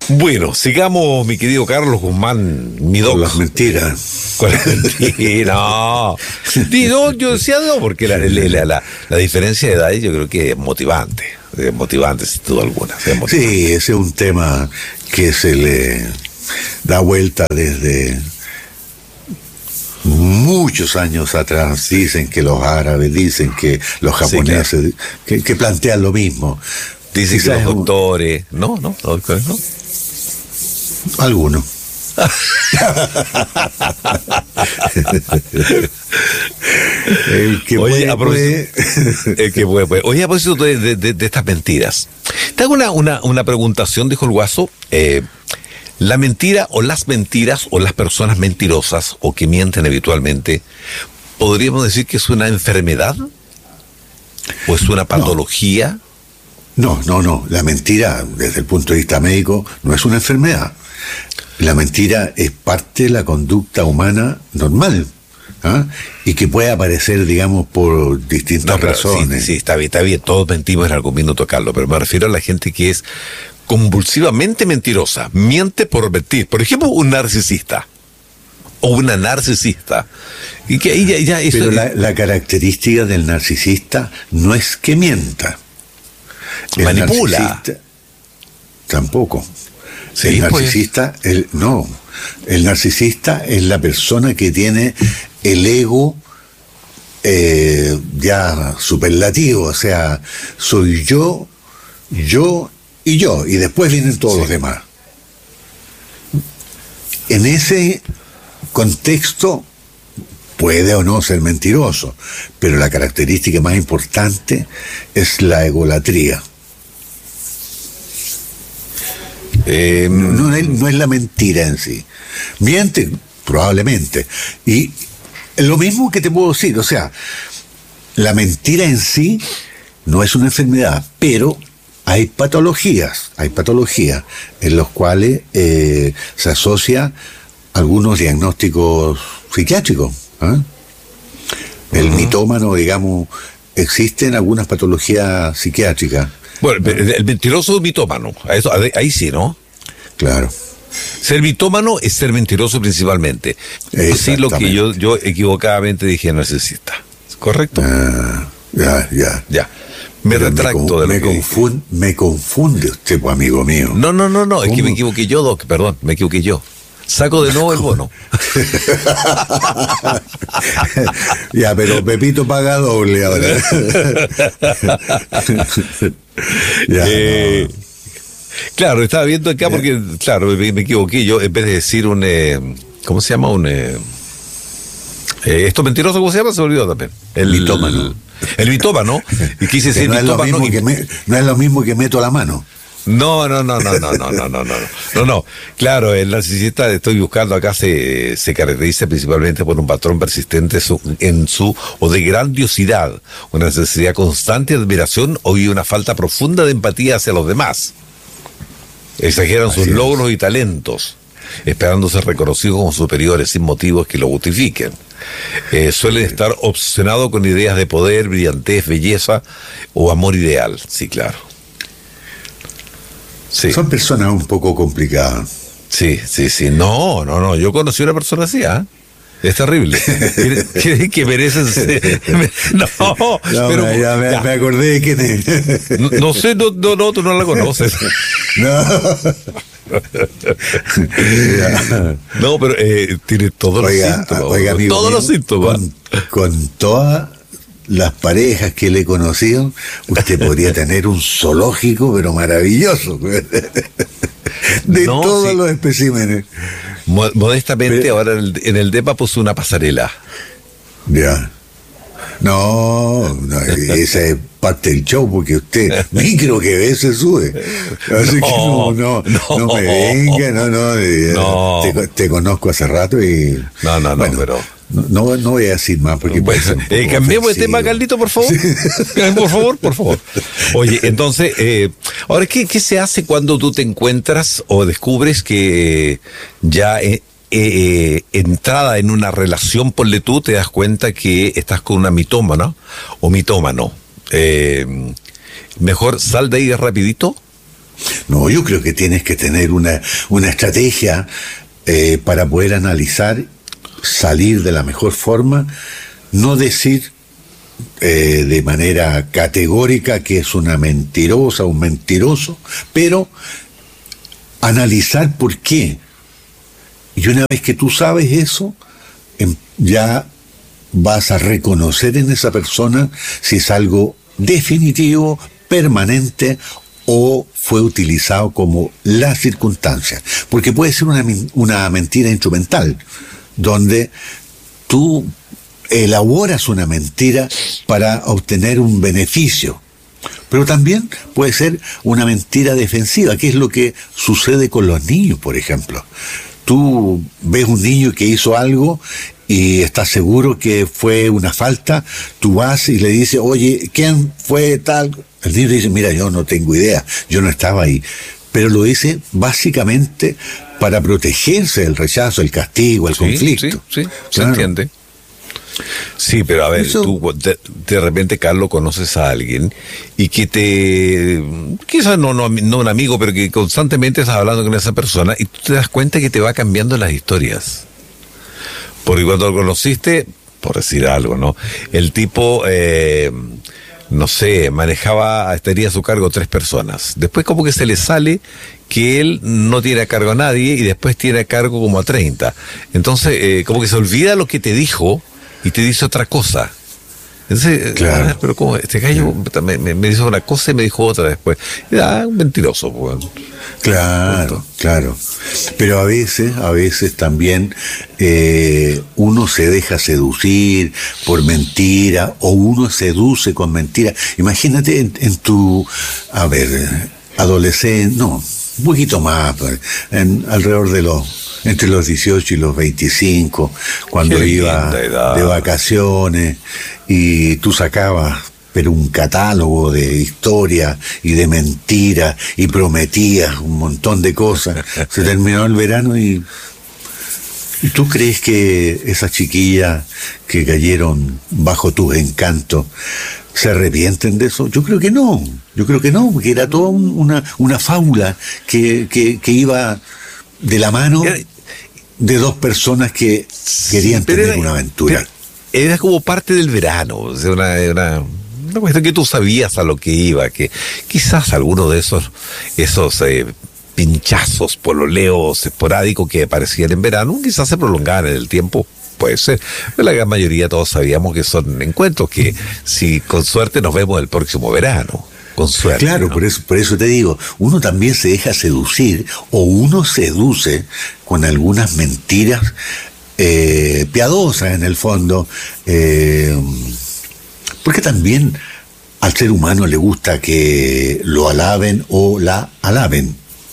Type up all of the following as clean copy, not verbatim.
Bueno, sigamos, mi querido Carlos Guzmán, mi doc. Con las mentiras. Con las mentiras, no. No, yo decía no, porque la diferencia de edad yo creo que es motivante sin duda alguna. Sí, ese es un tema que se le da vuelta desde muchos años atrás. Dicen que los árabes, dicen que los japoneses, sí, claro, que plantean lo mismo. Dicen que los doctores, no, doctores no. Algunos. El que Oye, puede. El que puede. Oye, a propósito de estas mentiras, te hago una preguntación, dijo el Guaso. La mentira o las mentiras o las personas mentirosas o que mienten habitualmente, ¿podríamos decir que es una enfermedad? ¿O es una patología? No. La mentira, desde el punto de vista médico, no es una enfermedad. La mentira es parte de la conducta humana normal, ¿ah? Y que puede aparecer, digamos, por distintas razones. Sí, está bien, todos mentimos en algún minuto, Carlos, pero me refiero a la gente que es convulsivamente mentirosa, miente por mentir. Por ejemplo, un narcisista o una narcisista. Y que ahí ya eso. Pero la característica del narcisista no es que mienta. Manipula. Tampoco. Sí, el narcisista, el narcisista es la persona que tiene el ego ya superlativo, o sea, soy yo y después vienen todos los demás. En ese contexto puede o no ser mentiroso, pero la característica más importante es la egolatría. No es la mentira en sí. Miente, probablemente. Y lo mismo que te puedo decir, o sea, la mentira en sí no es una enfermedad, pero hay patologías en las cuales se asocia algunos diagnósticos psiquiátricos. ¿Eh? El mitómano, digamos, existen algunas patologías psiquiátricas. Bueno, el mentiroso es mitómano, ahí sí, ¿no? Claro. Ser mitómano es ser mentiroso principalmente. Así lo que yo equivocadamente dije narcisista. ¿Correcto? Ya. Me retracto de lo que dije. Me confunde usted, pues, amigo mío. No, es que me equivoqué yo, Doc, perdón, me equivoqué yo. Saco de nuevo el bono. Ya, pero Pepito paga doble ahora. Claro, estaba viendo acá porque, claro, me equivoqué. Yo, en vez de decir ¿cómo se llama? Esto mentiroso, ¿cómo se llama? Se me olvidó también. El mitómano. El mitómano. Y quise decir no mitómano. No es lo mismo que meto la mano. No. Claro, el narcisista, estoy buscando acá, se caracteriza principalmente por un patrón persistente o de grandiosidad, una necesidad constante de admiración o una falta profunda de empatía hacia los demás. Exageran sus logros y talentos, esperando ser reconocidos como superiores sin motivos que lo justifiquen. Suelen estar obsesionados con ideas de poder, brillantez, belleza o amor ideal. Sí, claro. Sí. Son personas un poco complicadas. Sí. No. Yo conocí a una persona así, ¿ah? Es terrible. Que merecen ser. No, pero me acordé de quién es. No sé, tú no la conoces. No, pero tiene todos los síntomas. Oiga, amigo, todos los síntomas. Con todas las parejas que le he conocido, usted podría tener un zoológico, pero maravilloso. De todos los especímenes. Modestamente, ahora en el DEPA puse una pasarela. Ya. No, esa es parte del show, porque usted micro que ve se sube. Así que no me venga, te conozco hace rato y... Bueno, pero... No voy a decir más porque cambiemos de tema, Carlito, por favor. Por favor. Oye, entonces, ahora, ¿qué se hace cuando tú te encuentras o descubres que ya entrada en una relación, ponle tú, te das cuenta que estás con una mitómana o mitómano? ¿Mejor sal de ahí rapidito? No, yo creo que tienes que tener una estrategia para poder analizar, salir de la mejor forma, no decir de manera categórica que es una mentirosa, un mentiroso, pero analizar por qué. Y una vez que tú sabes eso, ya vas a reconocer en esa persona si es algo definitivo, permanente, o fue utilizado como la circunstancia. Porque puede ser una mentira instrumental, donde tú elaboras una mentira para obtener un beneficio. Pero también puede ser una mentira defensiva, que es lo que sucede con los niños, por ejemplo. Tú ves un niño que hizo algo y estás seguro que fue una falta, tú vas y le dices, oye, ¿quién fue tal? El niño dice, mira, yo no tengo idea, yo no estaba ahí. Pero lo dice básicamente para protegerse del rechazo, el castigo, el conflicto. Sí, se entiende. Sí, pero a ver, Eso... tú de repente, Carlos, conoces a alguien y que quizás no un amigo, pero que constantemente estás hablando con esa persona y tú te das cuenta que te va cambiando las historias. Porque cuando lo conociste, por decir algo, ¿no? El tipo, no sé, tenía a su cargo 3 personas. Después como que se le sale que él no tiene a cargo a nadie y después tiene a cargo como a 30. Entonces, como que se olvida lo que te dijo y te dice otra cosa. Entonces, claro. Pero como este gallo me dijo una cosa y me dijo otra después. Un mentiroso, pues. Claro, claro. Pero a veces también uno se deja seducir por mentira, o uno seduce con mentira. Imagínate en tu, adolescente, no, un poquito más, alrededor de entre los 18 y los 25, cuando iba de vacaciones y tú sacabas pero un catálogo de historia y de mentiras y prometías un montón de cosas. Se terminó el verano y ¿tú crees que esas chiquillas que cayeron bajo tus encantos se arrepienten de eso? Yo creo que no, porque era toda una fábula que iba de la mano de 2 personas que querían tener una aventura. Era como parte del verano, o sea, una cuestión que tú sabías a lo que iba, que quizás alguno de esos pinchazos, pololeos esporádicos que aparecían en verano, quizás se prolongaran en el tiempo. Puede ser, pero la gran mayoría todos sabíamos que son encuentros que, si con suerte, nos vemos el próximo verano. Con suerte. Claro, ¿no? Por eso te digo, uno también se deja seducir, o uno seduce con algunas mentiras piadosas en el fondo, porque también al ser humano le gusta que lo alaben o la alaben.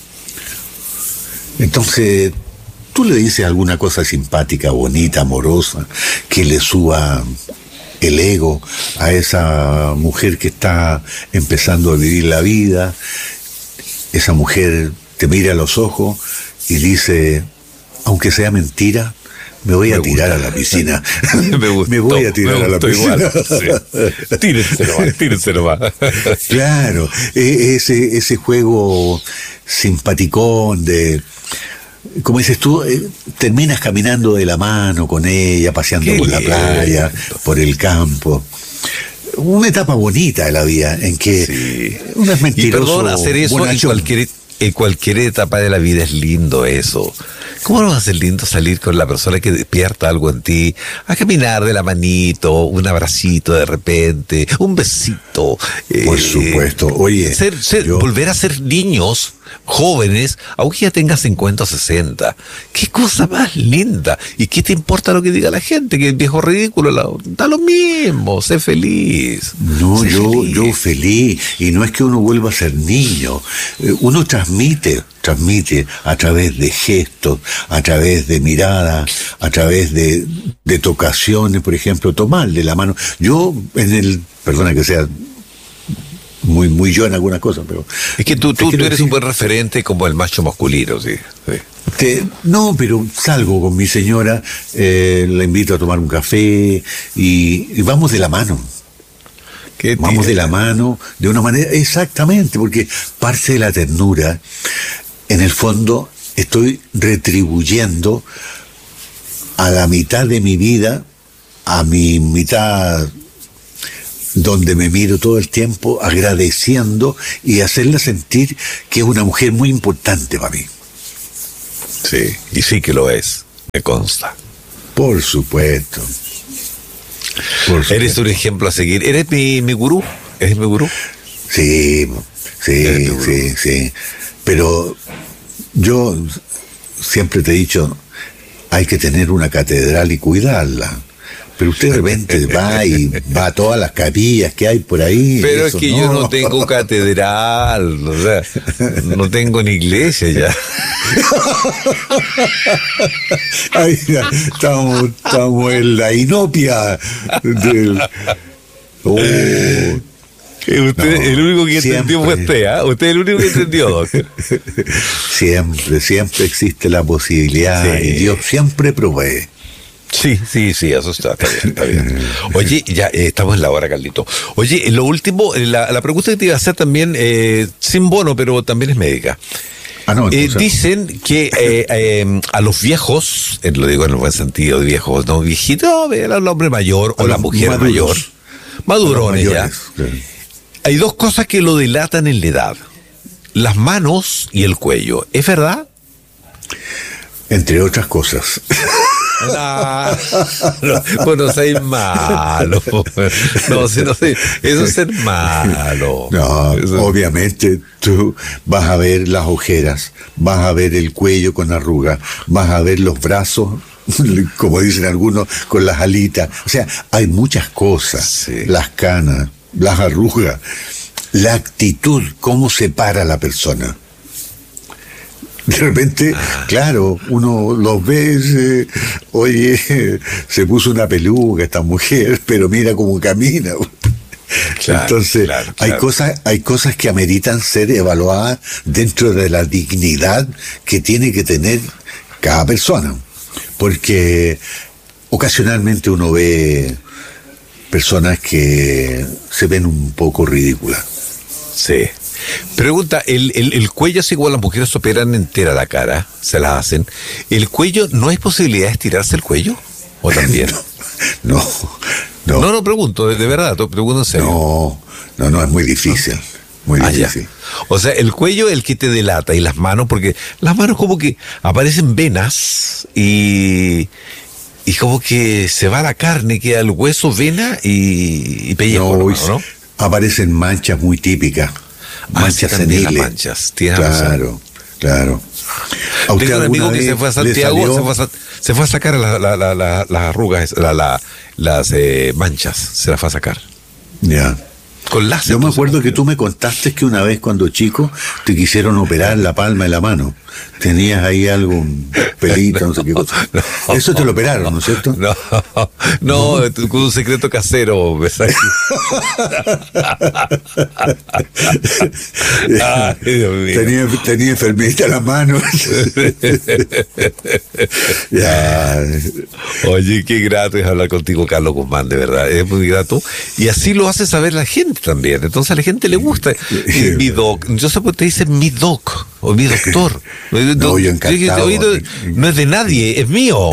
Entonces, tú le dices alguna cosa simpática, bonita, amorosa, que le suba el ego a esa mujer que está empezando a vivir la vida. Esa mujer te mira a los ojos y dice, aunque sea mentira, me voy a tirar a la piscina. Me voy a tirar a la piscina. Igual, sí. Tírense nomás. Claro, ese juego simpaticón de, como dices tú, terminas caminando de la mano con ella, paseando por la playa, por el campo. Una etapa bonita de la vida en que uno es mentiroso. Y perdón, hacer eso en cualquier etapa de la vida es lindo eso. ¿Cómo no va a ser lindo salir con la persona que despierta algo en ti? A caminar de la manito, un abracito de repente, un besito. Por supuesto. Oye, volver a ser niños, jóvenes, aunque ya tengas 50 o 60. ¡Qué cosa más linda! ¿Y qué te importa lo que diga la gente? Que el viejo ridículo, da lo mismo, sé feliz. No, yo feliz. Y no es que uno vuelva a ser niño. Uno transmite a través de gestos, a través de miradas, a través de tocaciones, por ejemplo, tomarle la mano. Yo, perdona que sea muy yo en algunas cosas, pero... Es que tú eres un buen referente como el macho masculino, sí. No, pero salgo con mi señora, la invito a tomar un café y vamos de la mano. Vamos de la mano, de una manera, exactamente, porque parte de la ternura, en el fondo, estoy retribuyendo a la mitad de mi vida, a mi mitad donde me miro todo el tiempo, agradeciendo y hacerla sentir que es una mujer muy importante para mí. Sí, y sí que lo es, me consta. Por supuesto. Eres un ejemplo a seguir. ¿Eres mi gurú? ¿Eres mi gurú? Sí. Pero yo siempre te he dicho, hay que tener una catedral y cuidarla. Pero usted de repente va a todas las capillas que hay por ahí. Pero es que yo no tengo catedral, o sea, no tengo ni iglesia ya. Ay, estamos en la inopia del... Usted, el único que entendió fue usted, ¿eh? Usted es el único que entendió, Doc. Siempre existe la posibilidad, sí. Y Dios siempre provee. Sí, eso está bien. Oye, ya estamos en la hora, Carlito. Oye, lo último, la pregunta que te iba a hacer también, sin bono, pero también es médica. Dicen que a los viejos, lo digo en el buen sentido de viejos, no viejito, el hombre mayor o la mujer mayor, madurones ya, hay dos cosas que lo delatan en la edad: las manos y el cuello. ¿Es verdad? Entre otras cosas. No seas malo. No sé, eso es ser malo. No, obviamente tú vas a ver las ojeras, vas a ver el cuello con arrugas, vas a ver los brazos, como dicen algunos, con las alitas. O sea, hay muchas cosas. Sí. Las canas, las arrugas, la actitud, cómo se para la persona. De repente, claro, uno los ve, oye, se puso una peluca esta mujer, pero mira cómo camina. Claro, entonces, claro. Hay cosas que ameritan ser evaluadas dentro de la dignidad que tiene que tener cada persona. Porque ocasionalmente uno ve personas que se ven un poco ridículas. Sí. Pregunta, el cuello es igual, las mujeres se operan entera la cara, se la hacen. ¿El cuello, no hay posibilidad de estirarse el cuello? ¿O también? No, pregunto, de verdad, pregunto en serio. No, es muy difícil. Muy difícil. Ya. O sea, el cuello es el que te delata, y las manos, porque las manos como que aparecen venas y como que se va la carne, queda el hueso, vena y pellejo, ¿no? Aparecen manchas muy típicas. Manchas seniles. Las manchas, claro. Tengo un amigo que se fue a Santiago, se fue a sacar las arrugas, las manchas, se las fue a sacar. Ya. Con láser. Yo me acuerdo que tú me contaste que una vez cuando chico te quisieron operar la palma de la mano. Tenías ahí algún pelito, no sé qué cosa. No, eso te lo operaron, ¿no es cierto? No, con un secreto casero. Ay, Dios mío. Tenía enfermita la mano. Ya. Oye, qué grato es hablar contigo, Carlos Guzmán, de verdad. Es muy grato. Y así lo hace saber la gente también. Entonces a la gente le gusta. Mi doc, yo sé por qué te dicen mi doc o mi doctor. No, yo encantado. No es de nadie, es mío.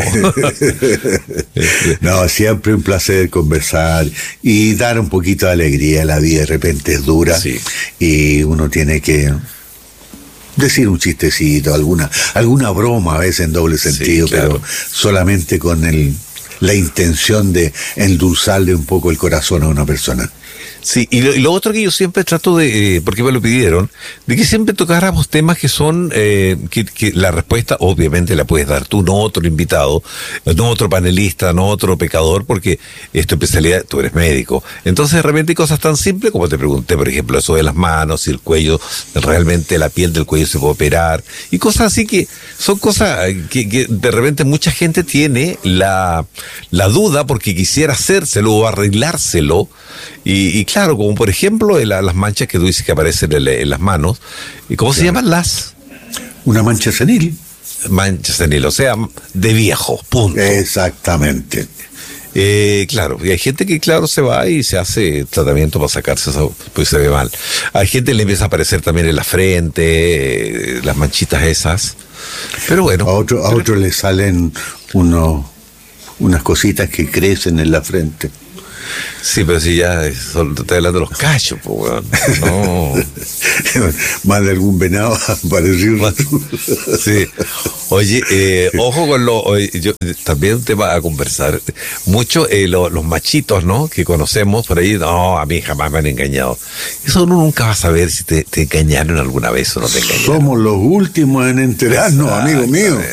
No, siempre un placer conversar y dar un poquito de alegría. La vida de repente es dura, sí. Y uno tiene que decir un chistecito, alguna broma a veces en doble sentido, sí, claro. Pero solamente con la intención de endulzarle un poco el corazón a una persona. Sí, y lo otro que yo siempre trato de, porque me lo pidieron, de que siempre tocáramos temas que son, que la respuesta obviamente la puedes dar tú, no otro invitado, no otro panelista, no otro pecador, porque es tu especialidad, tú eres médico. Entonces de repente hay cosas tan simples como te pregunté, por ejemplo, eso de las manos, si el cuello, realmente la piel del cuello se puede operar, y cosas así que son cosas que de repente mucha gente tiene la duda porque quisiera hacérselo o arreglárselo, y claro, como por ejemplo las manchas que tú dices que aparecen en las manos. ¿Y cómo se llaman las? Una mancha senil. Mancha senil, o sea, de viejo, punto. Exactamente. Claro, y hay gente que, claro, se va y se hace tratamiento para sacarse eso, pues se ve mal. Hay gente que le empieza a aparecer también en la frente, las manchitas esas. Pero bueno. A otro le salen unas cositas que crecen en la frente. Sí, pero si ya estoy hablando de los cachos, pues, weón. No. Más de algún venado apareció. Sí. Oye, ojo con yo también un tema a conversar. Mucho los machitos, ¿no? Que conocemos por ahí, no, a mí jamás me han engañado. Eso uno nunca va a saber si te engañaron alguna vez o no te engañaron. Somos los últimos en enterarnos, amigo mío.